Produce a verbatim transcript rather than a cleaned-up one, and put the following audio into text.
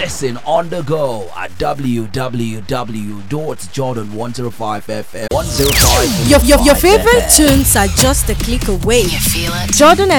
listen on the go at w w w dot jordan one oh five f m. one oh five Your, your, your favorite tunes are just a click away. You feel it? Jordan